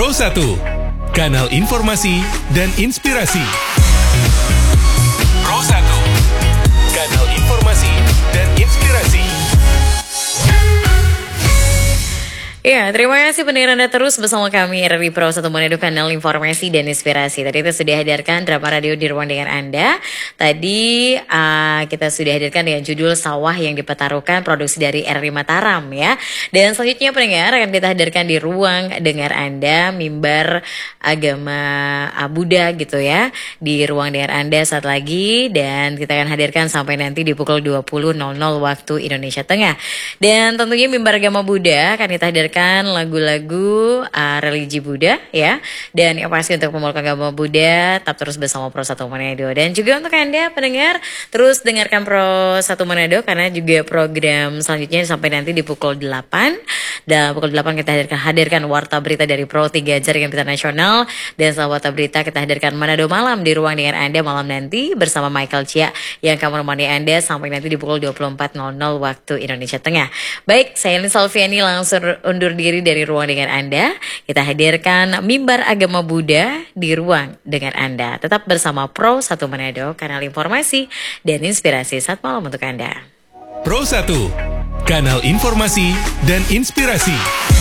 Pro 1, kanal informasi dan inspirasi. Pro 1, kanal informasi dan inspirasi. Ya, terima kasih pendengar Anda terus bersama kami RRI Pro 1 Manado, kanal informasi dan inspirasi. Tadi kita sudah hadirkan drama radio di ruang dengar Anda. Tadi kita sudah hadirkan dengan judul Sawah yang Dipertaruhkan, produksi dari RRI Mataram ya. Dan selanjutnya pendengar akan kita hadirkan di ruang dengar Anda mimbar agama Buddha gitu ya. Di ruang dengar Anda saat lagi, dan kita akan hadirkan sampai nanti di pukul 20.00 waktu Indonesia Tengah. Dan tentunya mimbar agama Buddha akan kita hadirkan lagu-lagu religi Buddha ya, dan yang pasti untuk pemeluk agama Buddha tetap terus bersama Pro 1 Manado. Dan juga untuk Anda pendengar terus dengarkan Pro 1 Manado, karena juga program selanjutnya sampai nanti di pukul 8. Dan pukul 8 kita hadirkan warta berita dari Pro 3 Jaringan Berita Nasional, dan setelah warta berita kita hadirkan Manado Malam di ruang dengar Anda malam nanti bersama Michael Chia yang akan menemani Anda sampai nanti di pukul 24.00 waktu Indonesia Tengah. Baik, saya Lin Salviani langsung undur diri dari ruang dengar Anda. Kita hadirkan mimbar agama Buddha di ruang dengar Anda. Tetap bersama Pro 1 Manado, kanal informasi dan inspirasi saat malam untuk Anda. Pro 1, kanal informasi dan inspirasi.